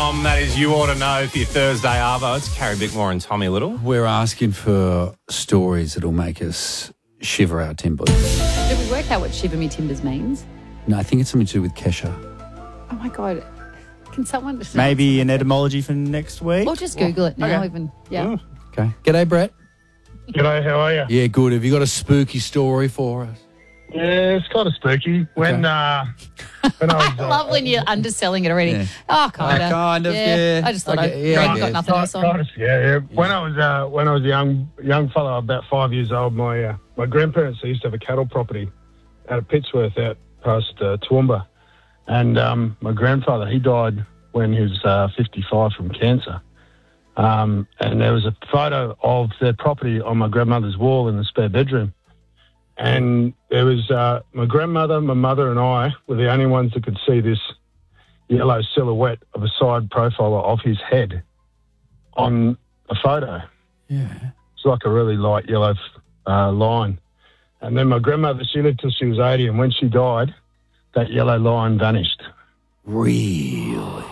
Dom. That is You Ought to Know for your Thursday Arvo. It's Carrie Bickmore and Tommy Little. We're asking for stories that'll make us shiver our timbers. Did we work out what Shiver Me Timbers means? No, I think it's something to do with Kesha. Oh, my God. Can someone... Maybe an etymology for next week? Or just Google it now Okay. even. Yeah. Okay. G'day, Brett. G'day, how are you? Yeah, good. Have you got a spooky story for us? Yeah, it's kind of spooky. When I was... I love when you're underselling it already. Yeah. Oh, kind of. Kind of, yeah. I just thought Okay, yeah, I'd I got guess. nothing else on. Yeah. When I was a young fellow, about 5 years old, my grandparents used to have a cattle property out of Pittsworth out past Toowoomba. And my grandfather, he died when he was 55 from cancer. And there was a photo of their property on my grandmother's wall in the spare bedroom. And there was my grandmother, my mother and I were the only ones that could see this yellow silhouette of a side profile of his head on a photo. Yeah. It's like a really light yellow line. And then my grandmother, she lived till she was 80, and when she died, that yellow line vanished. Really?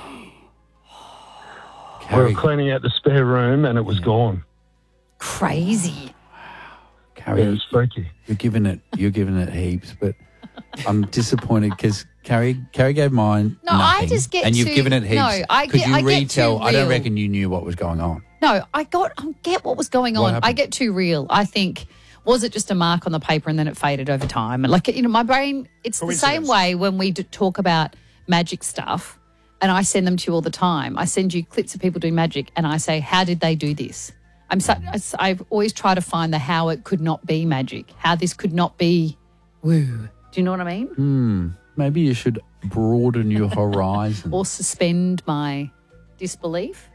We were cleaning out the spare room and it was gone. Crazy. Carrie, It was freaky. you're giving it heaps, but I'm disappointed because Carrie gave mine No, I nothing, just get and you've too- given it heaps. no, I Could get- you I get retell? too I don't real. reckon you knew what was going on. No, I get what was going What on. happened? I get too real. I think, was it just a mark on the paper and then it faded over time? And like, my brain, it's the same way when we talk about magic stuff and I send them to you all the time. I send you clips of people doing magic and I say, how did they do this? I've always tried to find the how it could not be magic, how this could not be woo. Do you know what I mean? Maybe you should broaden your horizon. Or suspend my disbelief.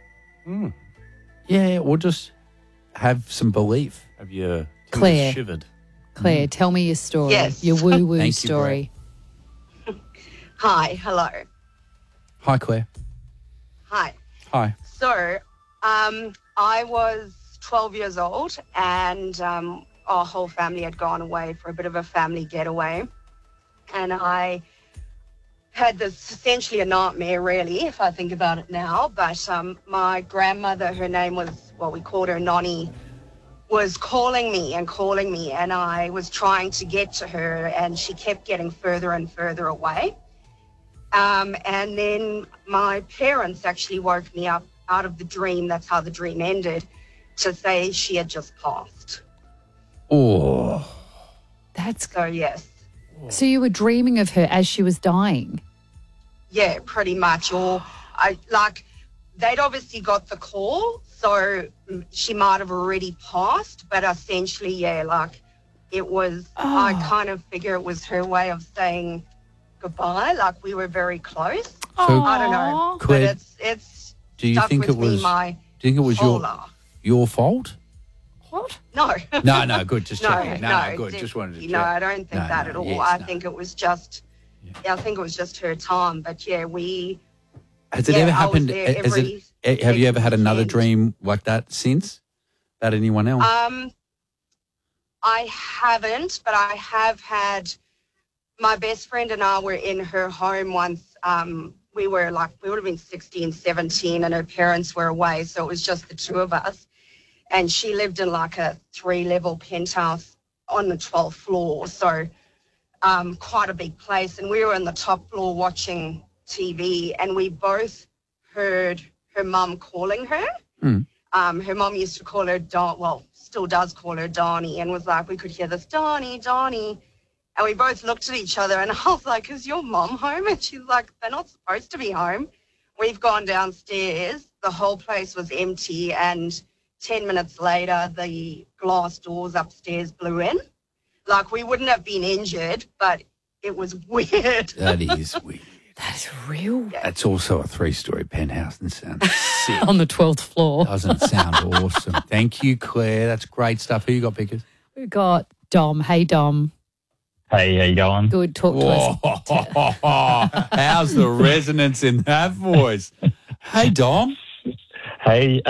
Yeah, or just have some belief. Have you Claire. shivered? Claire, tell me your story, Yes. your woo-woo Thank you, story. Hi, hello. Hi, Claire. Hi. Hi. So, I was 12 years old and our whole family had gone away for a bit of a family getaway. And I had this essentially a nightmare, really, if I think about it now. But my grandmother, her name was, well, we called her Nonnie, was calling me, and I was trying to get to her, and she kept getting further and further away. And then my parents actually woke me up out of the dream, that's how the dream ended, to say she had just passed. Oh, That's So, yes. so you were dreaming of her as she was dying. Yeah, pretty much. Or they'd obviously got the call, so she might have already passed, but essentially, yeah, like it was, I kind of figure it was her way of saying goodbye, like we were very close. So, I don't know, Claire, but it's do you stuck think with it was? me my Do you think it was whole life. your fault? What? No. No, good. Just No, checking. No, good. def- Just wanted to check. No, I don't think No, that no, at all. yes, I no. think it was just, I think it was just her time. But yeah, Has it Yeah, ever I was happened? there Have you ever had another weekend. dream like that since? About anyone else? I haven't, but I have had. My best friend and I were in her home once. We would have been 16, 17, and her parents were away, so it was just the two of us. And she lived in like a 3-level penthouse on the 12th floor, so quite a big place. And we were on the top floor watching TV, and we both heard her mum calling her. Her mum used to call her still does call her Donnie, and was like, we could hear this, Donnie, Donnie. And we both looked at each other, and I was like, is your mum home? And she's like, they're not supposed to be home. We've gone downstairs. The whole place was empty, and 10 minutes later, the glass doors upstairs blew in. Like, we wouldn't have been injured, but it was weird. That is weird. That is real. That's also a 3-story penthouse and sounds sick. On the 12th floor. Doesn't sound awesome. Thank you, Claire. That's great stuff. Who you got, Pickers? We got Dom. Hey, Dom. Hey, how you going? Good. Talk to us. How's the resonance in that voice? Hey, Dom. Hey,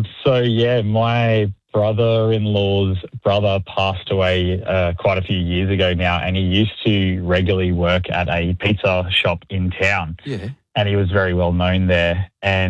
my brother-in-law's brother passed away quite a few years ago now, and he used to regularly work at a pizza shop in town. Yeah. And he was very well known there. And